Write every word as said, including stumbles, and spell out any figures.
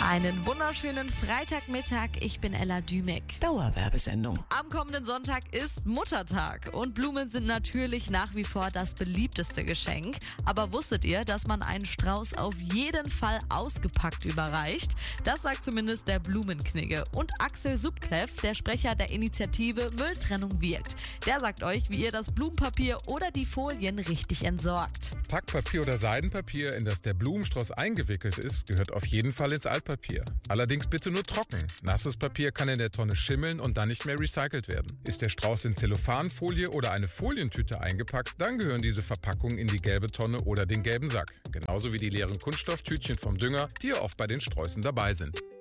Einen wunderschönen Freitagmittag, ich bin Ella Dümig. Dauerwerbesendung. Am kommenden Sonntag ist Muttertag und Blumen sind natürlich nach wie vor das beliebteste Geschenk. Aber wusstet ihr, dass man einen Strauß auf jeden Fall ausgepackt überreicht? Das sagt zumindest der Blumenknigge. Und Axel Subkleff, der Sprecher der Initiative Mülltrennung wirkt. Der sagt euch, wie ihr das Blumenpapier oder die Folien richtig entsorgt. Packpapier oder Seidenpapier, in das der Blumenstrauß eingewickelt ist, gehört auf jeden Fall ins Altpapier. Allerdings bitte nur trocken. Nasses Papier kann in der Tonne schimmeln und dann nicht mehr recycelt werden. Ist der Strauß in Zellophanfolie oder eine Folientüte eingepackt, dann gehören diese Verpackungen in die gelbe Tonne oder den gelben Sack. Genauso wie die leeren Kunststofftütchen vom Dünger, die ja oft bei den Sträußen dabei sind.